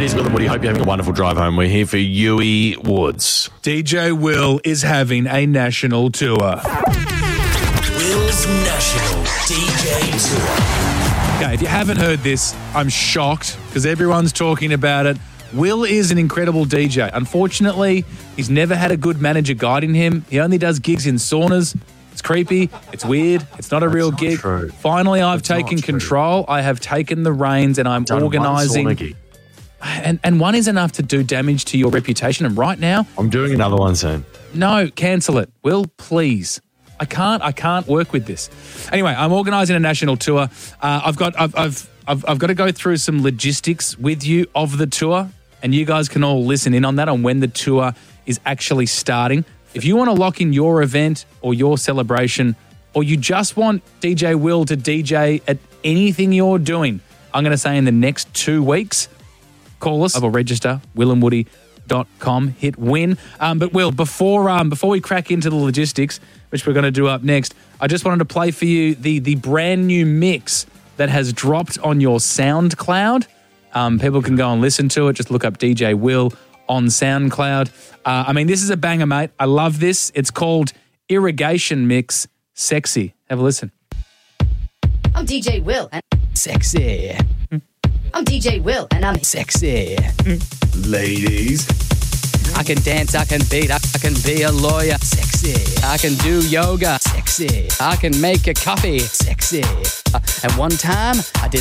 It is Will and Woody. Hope you're having a wonderful drive home. We're here for Huey Woods. DJ Will is having a national tour. Will's National DJ Tour. Okay, if you haven't heard this, I'm shocked because everyone's talking about it. Will is an incredible DJ. Unfortunately, he's never had a good manager guiding him. He only does gigs in saunas. It's creepy. It's weird. It's not a real gig. True. Finally, I've taken control. I have taken the reins and I'm organising. And one is enough to do damage to your reputation. And right now, I'm doing another one soon. no, cancel it. Will, please. I can't work with this. Anyway, I'm organising a national tour. I've got to go through some logistics with you of the tour, and you guys can all listen in on that on when the tour is actually starting. If you want to lock in your event or your celebration, or you just want DJ Will to DJ at anything you're doing, I'm going to say in the next 2 weeks, call us or register, willandwoody.com, hit win. But Will, before we crack into the logistics, which we're going to do up next, I just wanted to play for you the brand new mix that has dropped on your SoundCloud. People can go and listen to it. Just look up DJ Will on SoundCloud. This is a banger, mate. I love this. It's called Irrigation Mix Sexy. Have a listen. I'm DJ Will and Sexy. I'm DJ Will and I'm Sexy. Ladies. I can dance, I can beat, I can be a lawyer. Sexy. I can do yoga. Sexy. I can make a coffee. Sexy. And one time, I did